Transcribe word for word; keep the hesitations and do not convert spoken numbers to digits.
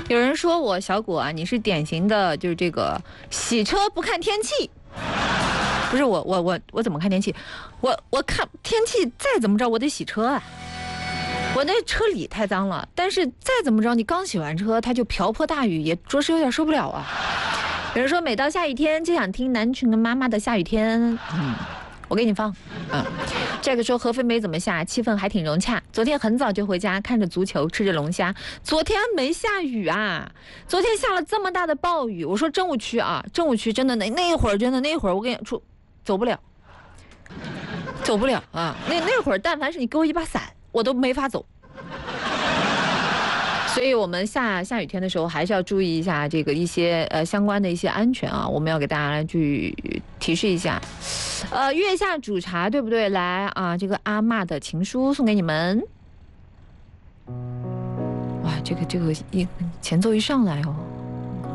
有人说我小果啊，你是典型的就是这个洗车不看天气。不是我我我我怎么看天气？我我看天气再怎么着我得洗车啊。我那车里太脏了，但是再怎么着你刚洗完车它就瓢泼大雨，也着实有点受不了啊。有人说每到下雨天就想听南群跟妈妈的下雨天，嗯，我给你放。嗯，这个说合肥没怎么下，气氛还挺融洽。昨天很早就回家，看着足球，吃着龙虾。昨天没下雨啊，昨天下了这么大的暴雨。我说政务区啊，政务区真的那那会儿真的那会儿我跟你说走不了，走不了啊。那那会儿但凡是你给我一把伞，我都没法走。所以我们下下雨天的时候还是要注意一下这个一些呃相关的一些安全啊，我们要给大家来去提示一下。呃，月下煮茶对不对？来啊，这个阿嬷的情书送给你们。哇，这个这个一前奏一上来哦。